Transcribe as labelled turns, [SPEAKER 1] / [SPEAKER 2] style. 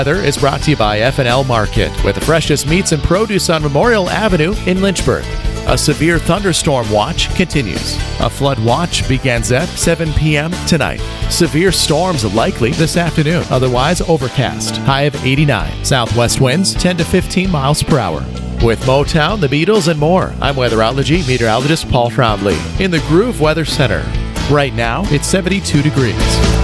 [SPEAKER 1] Weather is brought to you by F&L Market, with the freshest meats and produce on Memorial Avenue in Lynchburg. A severe thunderstorm watch continues. A flood watch begins at 7 p.m. tonight. Severe storms likely this afternoon, otherwise overcast. High of 89. Southwest winds 10 to 15 miles per hour. With Motown, the Beatles, and more, I'm weatherology meteorologist Paul Trombley in the Groove Weather Center. Right now, it's 72 degrees.